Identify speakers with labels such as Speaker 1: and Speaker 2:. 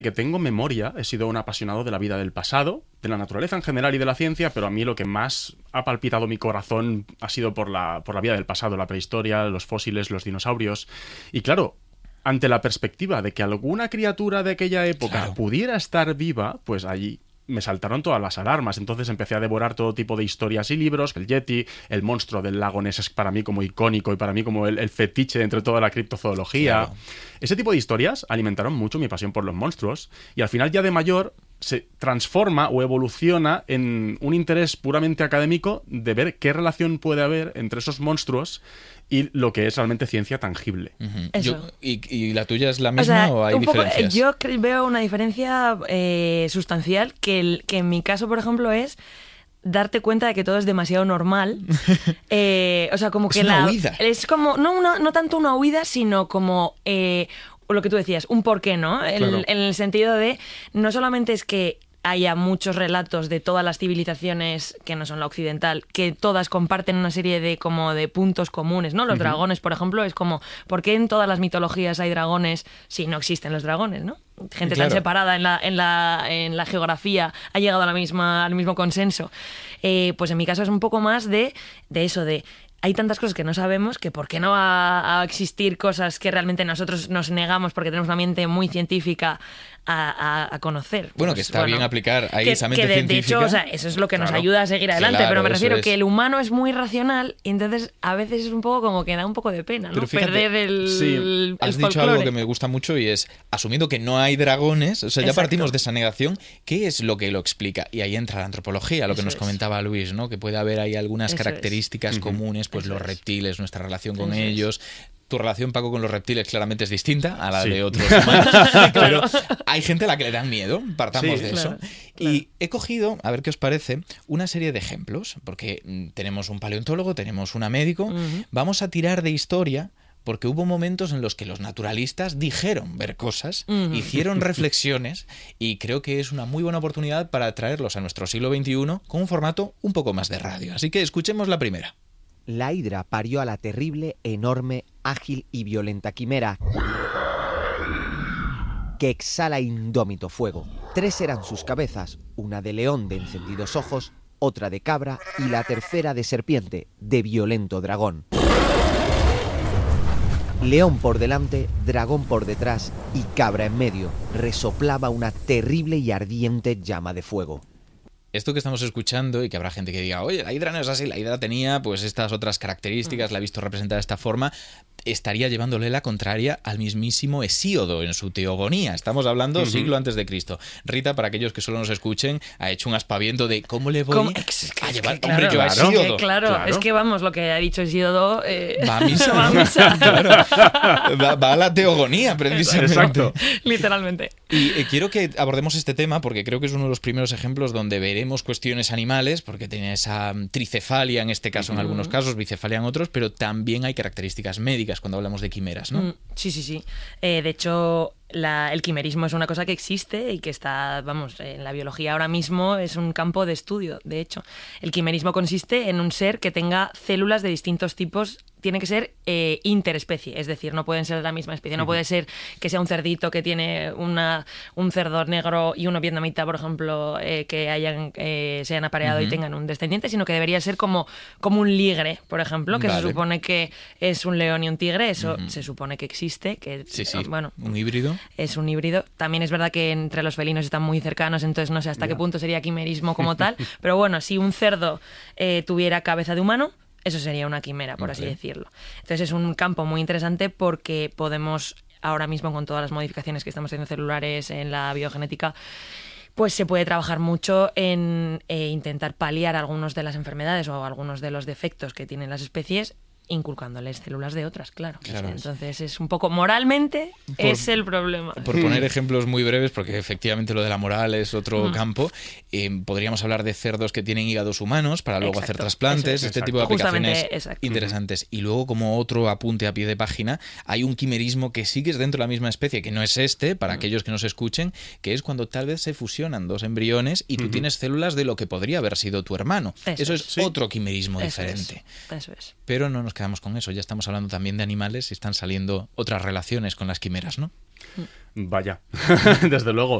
Speaker 1: que tengo memoria, he sido un apasionado de la vida del pasado, de la naturaleza en general y de la ciencia, pero a mí lo que más ha palpitado mi corazón ha sido por la vida del pasado, la prehistoria, los fósiles, los dinosaurios. Y claro, ante la perspectiva de que alguna criatura de aquella época pudiera estar viva, pues allí me saltaron todas las alarmas. Entonces empecé a devorar todo tipo de historias y libros. El Yeti, el monstruo del lago Ness es para mí como icónico y para mí como el fetiche entre toda la criptozoología. Claro. Ese tipo de historias alimentaron mucho mi pasión por los monstruos y al final ya de mayor se transforma o evoluciona en un interés puramente académico de ver qué relación puede haber entre esos monstruos y lo que es realmente ciencia tangible.
Speaker 2: ¿Y la tuya es la misma o hay diferencias?
Speaker 3: Yo veo una diferencia sustancial que en mi caso, por ejemplo, es darte cuenta de que todo es demasiado normal. O sea, como que
Speaker 2: es una huida.
Speaker 3: Es como, no tanto una huida, sino como lo que tú decías, un porqué, ¿no? En el sentido de, no solamente es que haya muchos relatos de todas las civilizaciones que no son la occidental, que todas comparten una serie de puntos comunes, ¿no? Los dragones, por ejemplo, es como, ¿por qué en todas las mitologías hay dragones si no existen los dragones, ¿no? Gente tan separada en la geografía ha llegado al mismo consenso. Pues en mi caso es un poco más de eso, de hay tantas cosas que no sabemos que por qué no va a existir cosas que realmente nosotros nos negamos porque tenemos una mente muy científica a conocer.
Speaker 2: Bueno, que está bien aplicar ahí esa mente científica.
Speaker 3: De hecho, o sea, eso es lo que nos ayuda a seguir adelante, pero me refiero que el humano es muy racional y entonces a veces es un poco como que da un poco de pena, ¿no?
Speaker 2: Pero fíjate,
Speaker 3: perder el
Speaker 2: has
Speaker 3: folclore.
Speaker 2: dicho algo que me gusta mucho y es, asumiendo que no hay dragones, o sea, ya partimos de esa negación, ¿qué es lo que lo explica? Y ahí entra la antropología, lo que nos comentaba Luis, ¿no? Que puede haber ahí algunas características comunes, pues los reptiles, nuestra relación con ellos. Tu relación, Paco, con los reptiles claramente es distinta a la de otros humanos, pero hay gente a la que le dan miedo, partamos de eso. Claro. Y he cogido, a ver qué os parece, una serie de ejemplos, porque tenemos un paleontólogo, tenemos una médico, vamos a tirar de historia, porque hubo momentos en los que los naturalistas dijeron ver cosas, hicieron reflexiones, y creo que es una muy buena oportunidad para traerlos a nuestro siglo XXI con un formato un poco más de radio. Así que escuchemos la primera.
Speaker 4: La hidra parió a la terrible, enorme, ágil y violenta quimera que exhala indómito fuego. 3 eran sus cabezas, una de león de encendidos ojos, otra de cabra y la tercera de serpiente, de violento dragón. León por delante, dragón por detrás y cabra en medio, resoplaba una terrible y ardiente llama de fuego.
Speaker 2: Esto que estamos escuchando, y que habrá gente que diga, oye, la hidra no es así, la hidra tenía pues estas otras características, la he visto representada de esta forma, estaría llevándole la contraria al mismísimo Hesíodo en su Teogonía. Estamos hablando siglo antes de Cristo. Rita, para aquellos que solo nos escuchen, ha hecho un aspaviento de cómo le voy a llevar yo a Hesíodo.
Speaker 3: Claro, es que vamos, lo que ha dicho Hesíodo
Speaker 2: va a misa. Va a misa. Claro. Va a la Teogonía, precisamente.
Speaker 1: Exacto.
Speaker 3: Literalmente.
Speaker 2: Y quiero que abordemos este tema porque creo que es uno de los primeros ejemplos donde veremos cuestiones animales, porque tiene esa tricefalia en este caso, en algunos casos, bicefalia en otros, pero también hay características médicas cuando hablamos de quimeras, ¿no?
Speaker 3: Sí. De hecho, el quimerismo es una cosa que existe y que está, en la biología ahora mismo es un campo de estudio. De hecho, el quimerismo consiste en un ser que tenga células de distintos tipos. Tiene que ser interespecie, es decir, no pueden ser de la misma especie. No puede ser que sea un cerdito que tiene un cerdo negro y uno vietnamita, por ejemplo, que se hayan apareado y tengan un descendiente, sino que debería ser como un ligre, por ejemplo, que se supone que es un león y un tigre. Eso se supone que existe. Que, bueno,
Speaker 2: un híbrido.
Speaker 3: Es un híbrido. También es verdad que entre los felinos están muy cercanos, entonces no sé hasta qué punto sería quimerismo como tal. Pero bueno, si un cerdo tuviera cabeza de humano, eso sería una quimera, por así decirlo. Entonces es un campo muy interesante porque podemos, ahora mismo con todas las modificaciones que estamos haciendo celulares en la biogenética, pues se puede trabajar mucho en intentar paliar algunas de las enfermedades o algunos de los defectos que tienen las especies, inculcándoles células de otras, claro. Entonces es un poco, moralmente, es el problema.
Speaker 2: Por poner ejemplos muy breves, porque efectivamente lo de la moral es otro campo, podríamos hablar de cerdos que tienen hígados humanos para luego hacer trasplantes, este tipo de aplicaciones interesantes. Y luego, como otro apunte a pie de página, hay un quimerismo que sí que es dentro de la misma especie, que no es para aquellos que nos escuchen, que es cuando tal vez se fusionan 2 embriones y tú tienes células de lo que podría haber sido tu hermano. Eso es otro quimerismo diferente.
Speaker 3: Eso es.
Speaker 2: Pero no nos quedamos con eso. Ya estamos hablando también de animales y están saliendo otras relaciones con las quimeras, ¿no?
Speaker 1: Vaya, desde luego.